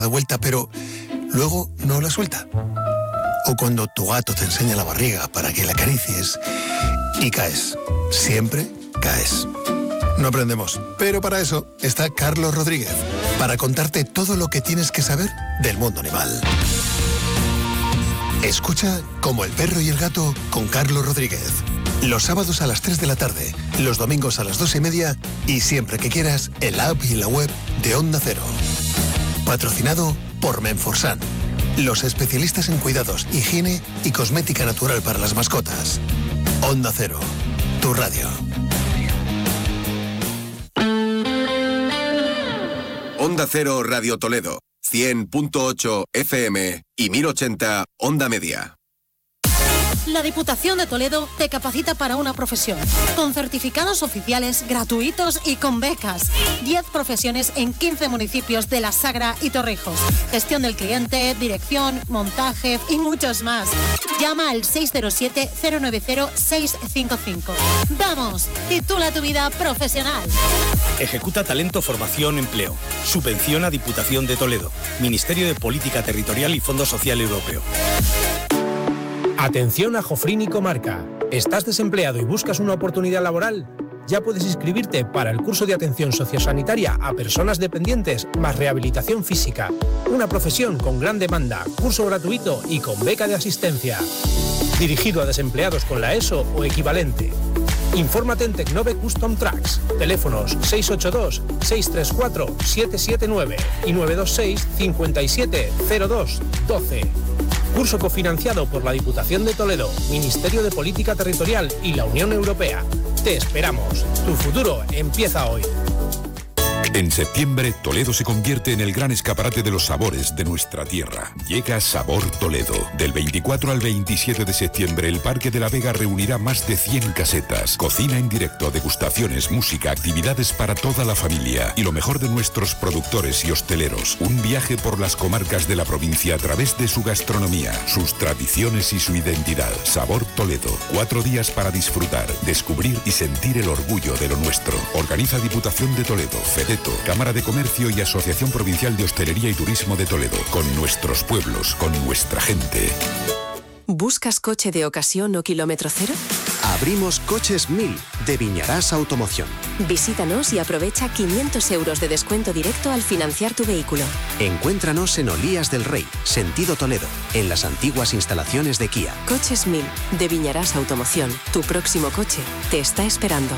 de vuelta, pero luego no la suelta. O cuando tu gato te enseña la barriga para que la acaricies y caes. Siempre caes. No aprendemos, pero para eso está Carlos Rodríguez, para contarte todo lo que tienes que saber del mundo animal. Escucha Como el perro y el gato con Carlos Rodríguez. Los sábados a las 3 de la tarde, los domingos a las 2:30 y siempre que quieras en la app y en la web de Onda Cero. Patrocinado por Menforsan, los especialistas en cuidados, higiene y cosmética natural para las mascotas. Onda Cero, tu radio. Onda Cero Radio Toledo, 100.8 FM y 1080 Onda Media. La Diputación de Toledo te capacita para una profesión, con certificados oficiales gratuitos y con becas. 10 profesiones en 15 municipios de La Sagra y Torrijos. Gestión del cliente, dirección, montaje y muchos más. Llama al 607-090-655. ¡Vamos! Titula tu vida profesional. Ejecuta talento, formación, empleo. Subvenciona Diputación de Toledo. Ministerio de Política Territorial y Fondo Social Europeo. Atención a Jofrín y Comarca. ¿Estás desempleado y buscas una oportunidad laboral? Ya puedes inscribirte para el curso de atención sociosanitaria a personas dependientes más rehabilitación física. Una profesión con gran demanda, curso gratuito y con beca de asistencia. Dirigido a desempleados con la ESO o equivalente. Infórmate en Tecnove Custom Tracks. Teléfonos 682-634-779 y 926-5702-12. Curso cofinanciado por la Diputación de Toledo, Ministerio de Política Territorial y la Unión Europea. Te esperamos. Tu futuro empieza hoy. En septiembre, Toledo se convierte en el gran escaparate de los sabores de nuestra tierra. Llega Sabor Toledo. Del 24 al 27 de septiembre, el Parque de la Vega reunirá más de 100 casetas, cocina en directo, degustaciones, música, actividades para toda la familia y lo mejor de nuestros productores y hosteleros. Un viaje por las comarcas de la provincia a través de su gastronomía, sus tradiciones y su identidad. Sabor Toledo. 4 días para disfrutar, descubrir y sentir el orgullo de lo nuestro. Organiza Diputación de Toledo, FEDETO, Cámara de Comercio y Asociación Provincial de Hostelería y Turismo de Toledo. Con nuestros pueblos, con nuestra gente. ¿Buscas coche de ocasión o kilómetro cero? Abrimos Coches 1000 de Viñarás Automoción. Visítanos y aprovecha 500 euros de descuento directo al financiar tu vehículo. Encuéntranos en Olías del Rey, sentido Toledo, en las antiguas instalaciones de Kia. Coches 1000 de Viñarás Automoción. Tu próximo coche te está esperando.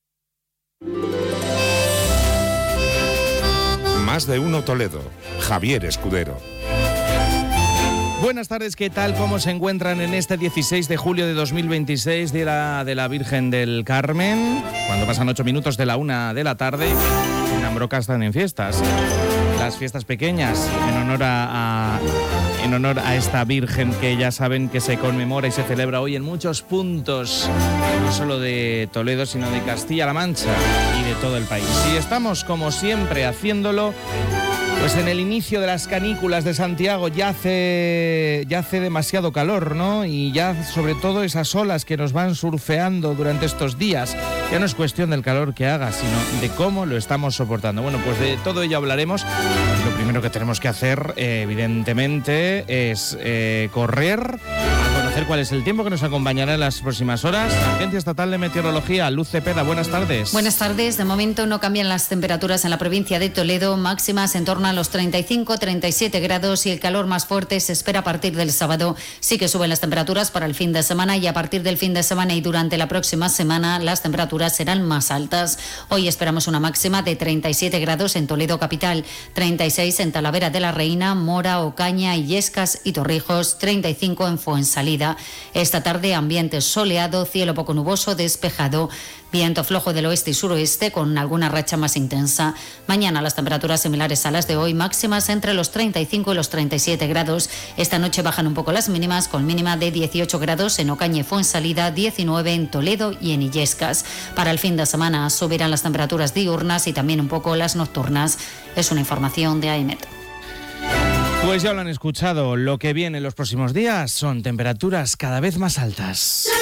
Más de uno Toledo. Javier Escudero. Buenas tardes, ¿qué tal? ¿Cómo se encuentran en este 16 de julio de 2026, Día de la Virgen del Carmen? Cuando pasan 8 minutos de la 1 de la tarde, en Ambroca están en fiestas. Las fiestas pequeñas, en honor a esta Virgen que ya saben que se conmemora y se celebra hoy en muchos puntos, no solo de Toledo, sino de Castilla-La Mancha y de todo el país. Y estamos, como siempre, haciéndolo pues en el inicio de las canículas de Santiago. Ya hace demasiado calor, ¿no? Y ya sobre todo esas olas que nos van surfeando durante estos días. Ya no es cuestión del calor que haga, sino de cómo lo estamos soportando. Bueno, pues de todo ello hablaremos. Lo primero que tenemos que hacer, evidentemente, es correr a conocer cuál es el tiempo que nos acompañará en las próximas horas. Agencia Estatal de Meteorología, Luz Cepeda, buenas tardes. Buenas tardes. De momento no cambian las temperaturas en la provincia de Toledo, máximas en torno a los 35-37 grados y el calor más fuerte se espera a partir del sábado. Sí que suben las temperaturas para el fin de semana y a partir del fin de semana y durante la próxima semana las temperaturas serán más altas. Hoy esperamos una máxima de 37 grados en Toledo capital, 36 en Talavera de la Reina, Mora, Ocaña, Illescas y Torrijos, 35 en Fuensalida. Esta tarde ambiente soleado, cielo poco nuboso, despejado. Viento flojo del oeste y suroeste con alguna racha más intensa. Mañana las temperaturas similares a las de hoy, máximas entre los 35 y los 37 grados. Esta noche bajan un poco las mínimas, con mínima de 18 grados en Ocaña y Fuensalida, 19 en Toledo y en Illescas. Para el fin de semana subirán las temperaturas diurnas y también un poco las nocturnas. Es una información de AEMET. Pues ya lo han escuchado, lo que viene en los próximos días son temperaturas cada vez más altas.